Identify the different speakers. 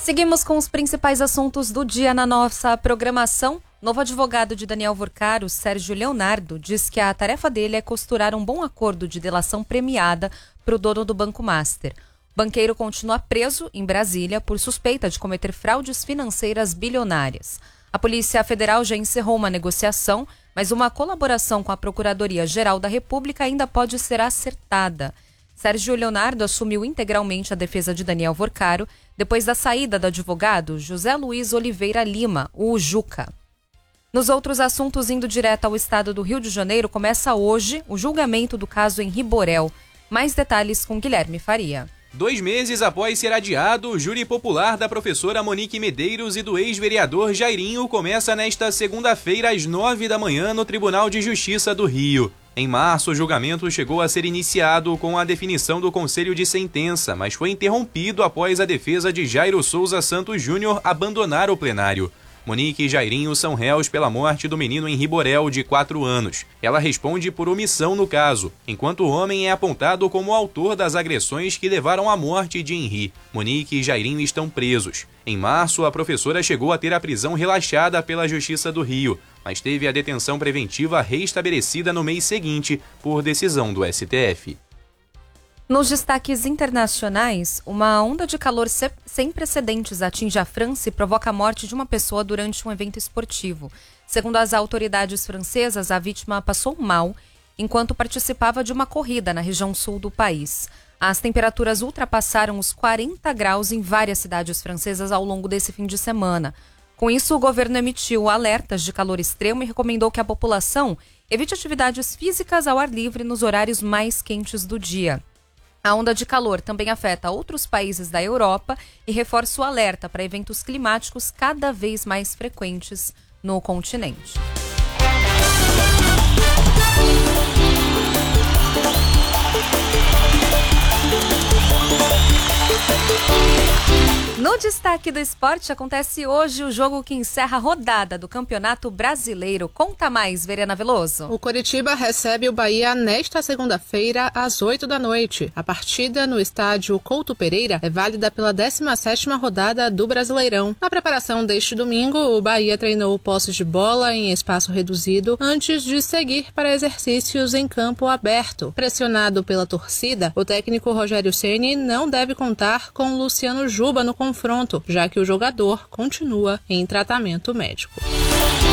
Speaker 1: Seguimos com os principais assuntos do dia na nossa programação. Novo advogado de Daniel Vorcaro, Sérgio Leonardo, diz que a tarefa dele é costurar um bom acordo de delação premiada para o dono do Banco Master. O banqueiro continua preso em Brasília por suspeita de cometer fraudes financeiras bilionárias. A Polícia Federal já encerrou uma negociação, mas uma colaboração com a Procuradoria-Geral da República ainda pode ser acertada. Sérgio Leonardo assumiu integralmente a defesa de Daniel Vorcaro depois da saída do advogado José Luiz Oliveira Lima, o Juca. Nos outros assuntos, indo direto ao estado do Rio de Janeiro, começa hoje o julgamento do caso Henri Borel. Mais detalhes com Guilherme Faria.
Speaker 2: 2 meses após ser adiado, o júri popular da professora Monique Medeiros e do ex-vereador Jairinho começa nesta segunda-feira às 9 da manhã no Tribunal de Justiça do Rio. Em março, o julgamento chegou a ser iniciado com a definição do conselho de sentença, mas foi interrompido após a defesa de Jairo Souza Santos Júnior abandonar o plenário. Monique e Jairinho são réus pela morte do menino Henri Borel, de 4 anos. Ela responde por omissão no caso, enquanto o homem é apontado como autor das agressões que levaram à morte de Henri. Monique e Jairinho estão presos. Em março, a professora chegou a ter a prisão relaxada pela Justiça do Rio, mas teve a detenção preventiva restabelecida no mês seguinte por decisão do STF.
Speaker 1: Nos destaques internacionais, uma onda de calor sem precedentes atinge a França e provoca a morte de uma pessoa durante um evento esportivo. Segundo as autoridades francesas, a vítima passou mal enquanto participava de uma corrida na região sul do país. As temperaturas ultrapassaram os 40 graus em várias cidades francesas ao longo desse fim de semana. Com isso, o governo emitiu alertas de calor extremo e recomendou que a população evite atividades físicas ao ar livre nos horários mais quentes do dia. A onda de calor também afeta outros países da Europa e reforça o alerta para eventos climáticos cada vez mais frequentes no continente. No destaque do esporte, acontece hoje o jogo que encerra a rodada do Campeonato Brasileiro. Conta mais, Verena Veloso.
Speaker 3: O Coritiba recebe o Bahia nesta segunda-feira, às 8 da noite. A partida no estádio Couto Pereira é válida pela 17ª rodada do Brasileirão. Na preparação deste domingo, o Bahia treinou posses de bola em espaço reduzido antes de seguir para exercícios em campo aberto. Pressionado pela torcida, o técnico Rogério Ceni não deve contar com Luciano Juba no confronto, já que o jogador continua em tratamento médico.